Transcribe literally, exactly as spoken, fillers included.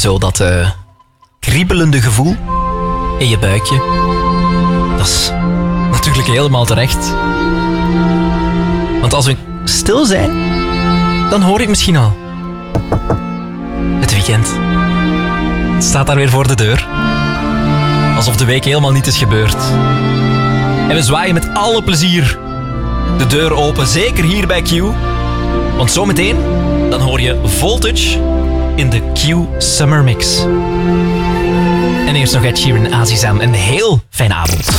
zo dat uh, kriebelende gevoel in je buikje. Dat is natuurlijk helemaal terecht. Want als we stil zijn, dan hoor ik misschien al. Het weekend. Het staat daar weer voor de deur. Alsof de week helemaal niet is gebeurd. En we zwaaien met alle plezier de deur open, zeker hier bij Q. Want zometeen, dan hoor je Voltage in de Q Summer Mix. En eerst nog Ed Sheeran, Azizam. Een heel fijne avond.